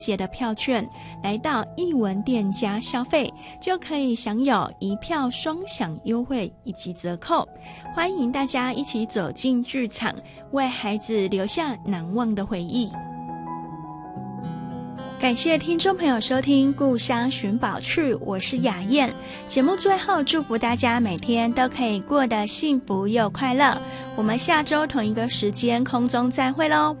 节的票券，来到艺文店家消费，就可以享有1票双享优惠以及折扣。欢迎大家一起走进剧场，为孩子留下难忘的回忆。感谢听众朋友收听《故乡寻宝趣》，我是雅燕。节目最后，祝福大家每天都可以过得幸福又快乐。我们下周同一个时间空中再会咯，